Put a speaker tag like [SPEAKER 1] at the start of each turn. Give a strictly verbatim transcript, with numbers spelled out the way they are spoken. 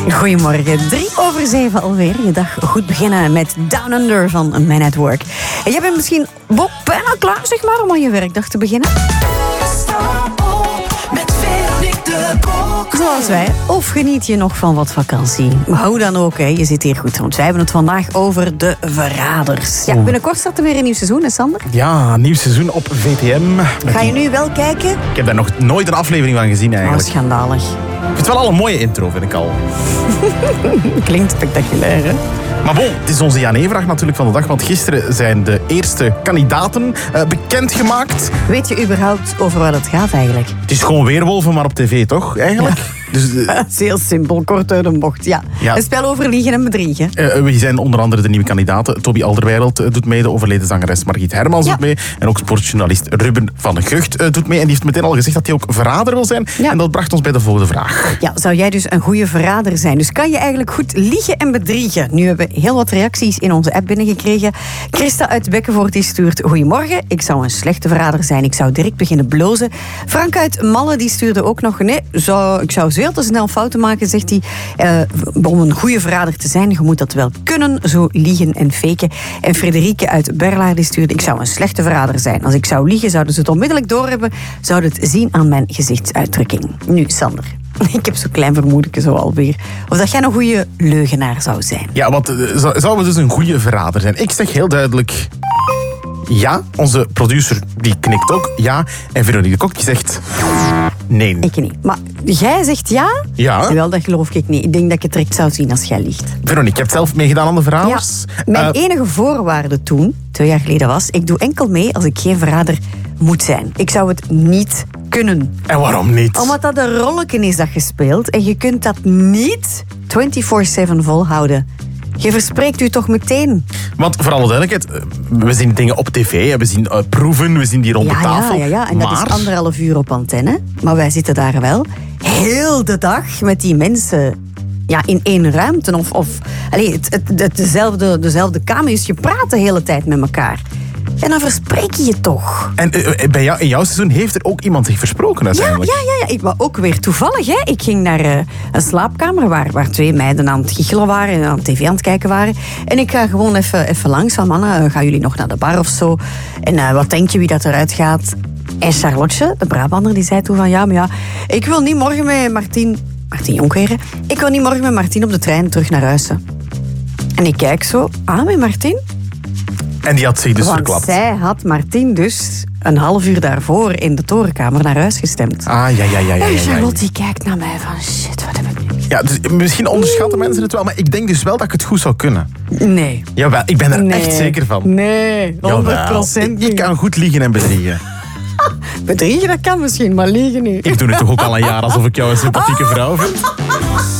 [SPEAKER 1] Goedemorgen, drie over zeven alweer. Je dag goed beginnen met Down Under van Man at Work. En jij bent misschien Bob, bijna klaar zeg maar, om aan je werkdag te beginnen. Zoals wij. Of geniet je nog van wat vakantie? Maar hou dan ook, hè. Je zit hier goed. Want wij hebben het vandaag over de verraders. Ja, binnenkort staat er weer een nieuw seizoen, hè Sander?
[SPEAKER 2] Ja, een nieuw seizoen op V T M.
[SPEAKER 1] Ga je nu wel kijken?
[SPEAKER 2] Ik heb daar nog nooit een aflevering van gezien eigenlijk.
[SPEAKER 1] Oh, schandalig.
[SPEAKER 2] Ik vind het wel al een mooie intro, vind ik al.
[SPEAKER 1] Klinkt spectaculair, hè?
[SPEAKER 2] Maar bon, het is onze Jan-Evraag natuurlijk van de dag, want gisteren zijn de eerste kandidaten uh, bekendgemaakt.
[SPEAKER 1] Weet je überhaupt over wat het gaat eigenlijk?
[SPEAKER 2] Het is gewoon Weerwolven, maar op tv toch, eigenlijk? Ja. Dus, uh,
[SPEAKER 1] Zeer simpel, kort uit een bocht, ja. ja. Een spel over liegen en bedriegen.
[SPEAKER 2] Uh, we zijn onder andere de nieuwe kandidaten. Toby Alderweireld uh, doet mee, de overleden zangeres Margriet Hermans ja. doet mee. En ook sportjournalist Ruben van Gucht uh, doet mee. En die heeft meteen al gezegd dat hij ook verrader wil zijn. Ja. En dat bracht ons bij de volgende vraag.
[SPEAKER 1] Ja, zou jij dus een goede verrader zijn? Dus kan je eigenlijk goed liegen en bedriegen? Nu hebben we heel wat reacties in onze app binnengekregen. Christa uit Bekkenvoort die stuurt: goedemorgen, ik zou een slechte verrader zijn. Ik zou direct beginnen blozen. Frank uit Malle die stuurde ook nog: nee, zou, ik zou veel te snel fouten maken, zegt hij. Uh, om een goede verrader te zijn, je moet dat wel kunnen, zo liegen en faken. En Frederike uit Berlaar die stuurde: ik zou een slechte verrader zijn. Als ik zou liegen, zouden ze het onmiddellijk doorhebben. Zouden het zien aan mijn gezichtsuitdrukking. Nu, Sander. Ik heb zo'n klein vermoedetje zo alweer. Of dat jij een goede leugenaar zou zijn.
[SPEAKER 2] Ja, want uh, zou we dus een goede verrader zijn? Ik zeg heel duidelijk ja. Onze producer die knikt ook ja. En Veronique de Kok die zegt nee.
[SPEAKER 1] Ik niet. Maar jij zegt ja?
[SPEAKER 2] Ja.
[SPEAKER 1] Wel, dat geloof ik niet. Ik denk dat ik het direct zou zien als jij liegt.
[SPEAKER 2] Veronique, je hebt zelf meegedaan aan de verraders.
[SPEAKER 1] Ja. Mijn uh, enige voorwaarde toen, twee jaar geleden was, ik doe enkel mee als ik geen verrader moet zijn. Ik zou het niet kunnen.
[SPEAKER 2] En waarom niet?
[SPEAKER 1] Omdat dat een rolletje is dat je speelt en je kunt dat niet vierentwintig zeven volhouden. Je verspreekt u toch meteen.
[SPEAKER 2] Want voor alle duidelijkheid, we zien dingen op tv, we zien uh, proeven, we zien die rond
[SPEAKER 1] ja,
[SPEAKER 2] de tafel.
[SPEAKER 1] Ja, ja, ja. En
[SPEAKER 2] maar...
[SPEAKER 1] dat is anderhalf uur op antenne. Maar wij zitten daar wel heel de dag met die mensen ja, in één ruimte. Of, of allez, het, het, het, dezelfde, dezelfde kamer. Dus je praat de hele tijd met elkaar. En dan verspreek je je toch.
[SPEAKER 2] En uh, bij jou, in jouw seizoen heeft er ook iemand zich versproken uiteindelijk?
[SPEAKER 1] Ja, ja, ja, ja. Ik, maar ook weer toevallig. Hè. Ik ging naar uh, een slaapkamer waar, waar twee meiden aan het giechelen waren en aan tv aan het kijken waren. En ik ga gewoon even, even langs van mannen, uh, gaan jullie nog naar de bar of zo? En uh, wat denk je wie dat eruit gaat? En Charlotte, de Brabander, die zei toen van ja, maar ja, ik wil niet morgen met Martien, Martien Jonkeren, ik wil niet morgen met Martien op de trein terug naar huis. En ik kijk zo, ah, met Martien?
[SPEAKER 2] En die had zich dus
[SPEAKER 1] Want
[SPEAKER 2] verklapt.
[SPEAKER 1] zij had Martien dus een half uur daarvoor in de torenkamer naar huis gestemd.
[SPEAKER 2] Ah, ja, ja, ja. ja, ja, ja.
[SPEAKER 1] En Charlotte die kijkt naar mij van shit, wat heb ik nu?
[SPEAKER 2] Ja, dus misschien onderschatten mensen het wel, maar ik denk dus wel dat ik het goed zou kunnen.
[SPEAKER 1] Nee.
[SPEAKER 2] Jawel, ik ben er
[SPEAKER 1] nee.
[SPEAKER 2] echt zeker van.
[SPEAKER 1] Nee, honderd procent
[SPEAKER 2] niet. Ik kan goed liegen en bedriegen.
[SPEAKER 1] Bedriegen, dat kan misschien, maar liegen niet.
[SPEAKER 2] Ik doe het toch ook al een jaar alsof ik jou een sympathieke vrouw vind?